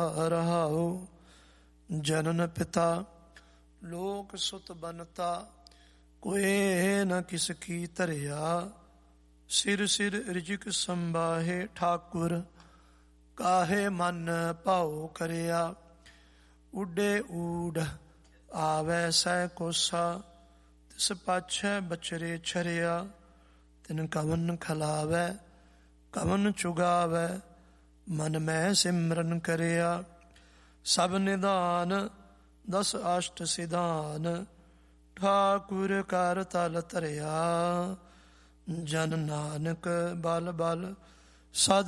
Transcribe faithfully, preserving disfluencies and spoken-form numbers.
ਰਹਾਉ। ਜਨਨ ਪਿਤਾ ਲੋਕ ਸੁਤ ਬਨਤਾ, ਕੋਏ ਨ ਕਿਸ ਕੀ ਧਰਿਆ। ਸਿਰ ਸਿਰ ਰਿਜਕ ਸੰਬਾਹੇ ਠਾਕੁਰ, ਕਾਹੇ ਮਨ ਭਾਉ ਕਰਿਆ। ਉੱਡੇ ਊਡ ਆਵੈ ਸੈ ਕੋਸਾ, ਤਿਸ ਪਾਛੈ ਬਚਰੇ ਛਰਿਆ। ਤਿਨ ਕਵਨ ਖਲਾਵੈ ਕਵਨ ਚੁਗਾਵੈ, ਮਨ ਮੈਂ ਸਿਮਰਨ ਕਰਿਆ। ਸਭ ਨਿਧਾਨ ਦਸ ਅਸ਼ਟ ਸਿਧਾਨ, ਠਾਕੁਰ ਕਰ ਤਲ ਧਰਿਆ। ਜਨ ਨਾਨਕ ਬਲ ਬਲ ਸਦ